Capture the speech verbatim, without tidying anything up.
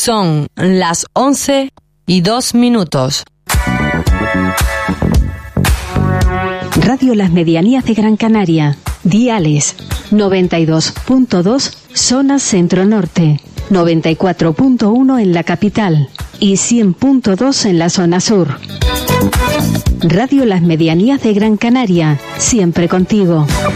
Son las once y dos minutos. Radio Las Medianías de Gran Canaria. Diales noventa y dos punto dos zona centro-norte, noventa y cuatro punto uno en la capital y cien punto dos en la zona sur. Radio Las Medianías de Gran Canaria, siempre contigo.